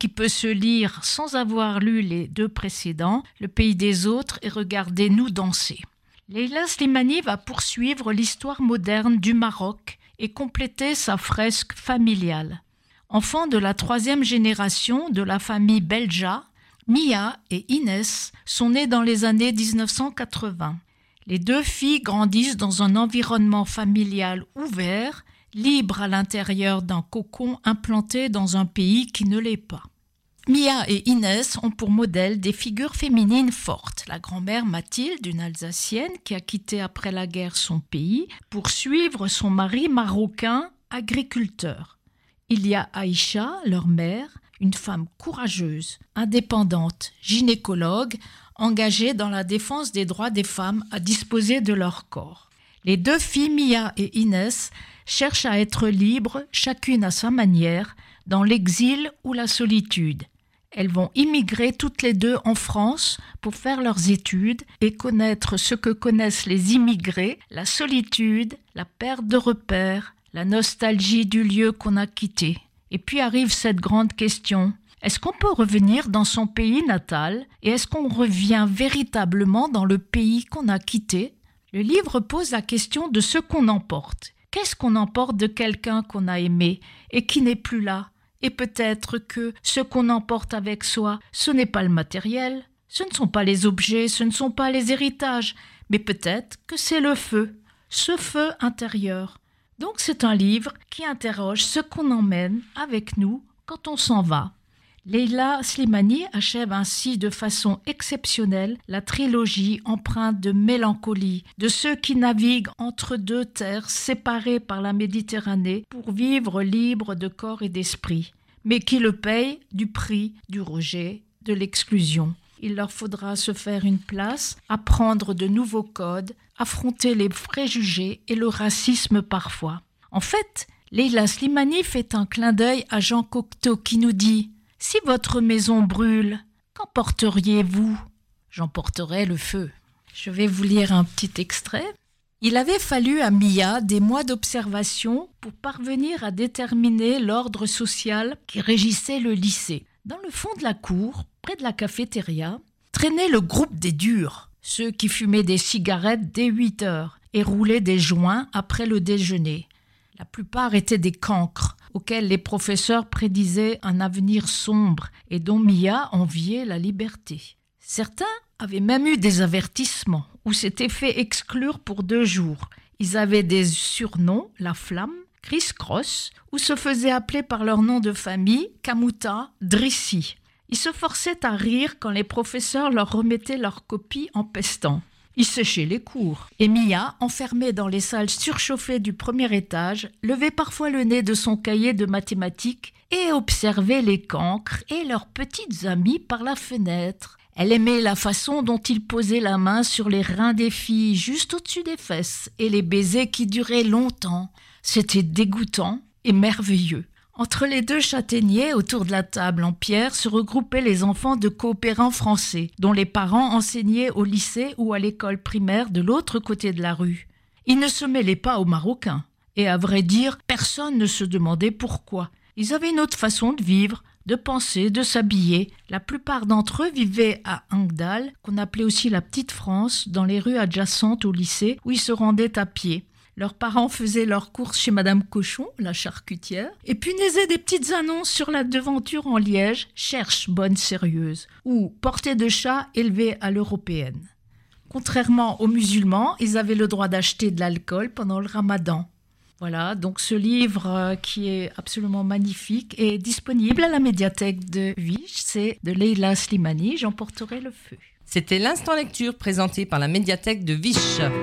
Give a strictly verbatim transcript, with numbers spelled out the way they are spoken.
qui peut se lire sans avoir lu les deux précédents, Le pays des autres et Regardez-nous danser. Leila Slimani va poursuivre l'histoire moderne du Maroc et compléter sa fresque familiale. Enfant de la troisième génération de la famille Belja, Mia et Inès sont nées dans les années dix-neuf cent quatre-vingts. Les deux filles grandissent dans un environnement familial ouvert, libre à l'intérieur d'un cocon implanté dans un pays qui ne l'est pas. Mia et Inès ont pour modèle des figures féminines fortes. La grand-mère Mathilde, une Alsacienne qui a quitté après la guerre son pays pour suivre son mari marocain, agriculteur. Il y a Aïcha, leur mère, une femme courageuse, indépendante, gynécologue, engagée dans la défense des droits des femmes à disposer de leur corps. Les deux filles, Mia et Inès, cherchent à être libres, chacune à sa manière, dans l'exil ou la solitude. Elles vont immigrer toutes les deux en France pour faire leurs études et connaître ce que connaissent les immigrés, la solitude, la perte de repères, la nostalgie du lieu qu'on a quitté. Et puis arrive cette grande question. Est-ce qu'on peut revenir dans son pays natal et est-ce qu'on revient véritablement dans le pays qu'on a quitté? Le livre pose la question de ce qu'on emporte. Qu'est-ce qu'on emporte de quelqu'un qu'on a aimé et qui n'est plus là? Et peut-être que ce qu'on emporte avec soi, ce n'est pas le matériel, ce ne sont pas les objets, ce ne sont pas les héritages, mais peut-être que c'est le feu, ce feu intérieur. Donc c'est un livre qui interroge ce qu'on emmène avec nous quand on s'en va. Leila Slimani achève ainsi de façon exceptionnelle la trilogie empreinte de mélancolie, de ceux qui naviguent entre deux terres séparées par la Méditerranée pour vivre libres de corps et d'esprit, mais qui le payent du prix du rejet, de l'exclusion. Il leur faudra se faire une place, apprendre de nouveaux codes, affronter les préjugés et le racisme parfois. En fait, Leila Slimani fait un clin d'œil à Jean Cocteau qui nous dit « Si votre maison brûle, qu'emporteriez-vous » ? J'emporterais le feu. Je vais vous lire un petit extrait. Il avait fallu à Mia des mois d'observation pour parvenir à déterminer l'ordre social qui régissait le lycée. Dans le fond de la cour, près de la cafétéria, traînait le groupe des durs, ceux qui fumaient des cigarettes dès huit heures et roulaient des joints après le déjeuner. La plupart étaient des cancres, auxquels les professeurs prédisaient un avenir sombre et dont Mia enviait la liberté. Certains avaient même eu des avertissements ou s'étaient fait exclure pour deux jours. Ils avaient des surnoms, la flamme, Criss Cross, ou se faisaient appeler par leur nom de famille, Kamouta, Drissi. Ils se forçaient à rire quand les professeurs leur remettaient leurs copies en pestant. Ils séchaient les cours. Et Mia, enfermée dans les salles surchauffées du premier étage, levait parfois le nez de son cahier de mathématiques et observait les cancres et leurs petites amies par la fenêtre. Elle aimait la façon dont ils posaient la main sur les reins des filles juste au-dessus des fesses et les baisers qui duraient longtemps. C'était dégoûtant et merveilleux. Entre les deux châtaigniers, autour de la table en pierre, se regroupaient les enfants de coopérants français, dont les parents enseignaient au lycée ou à l'école primaire de l'autre côté de la rue. Ils ne se mêlaient pas aux Marocains. Et à vrai dire, personne ne se demandait pourquoi. Ils avaient une autre façon de vivre, de penser, de s'habiller. La plupart d'entre eux vivaient à Angdal, qu'on appelait aussi la Petite France, dans les rues adjacentes au lycée, où ils se rendaient à pied. Leurs parents faisaient leurs courses chez Madame Cochon, la charcutière, et punaisaient des petites annonces sur la devanture en liège « Cherche bonne sérieuse » ou « Portée de chat élevée à l'européenne ». Contrairement aux musulmans, ils avaient le droit d'acheter de l'alcool pendant le ramadan. Voilà, donc ce livre euh, qui est absolument magnifique est disponible à la médiathèque de Viche, c'est de Leila Slimani, J'emporterai le feu. C'était l'instant lecture présenté par la médiathèque de Viche.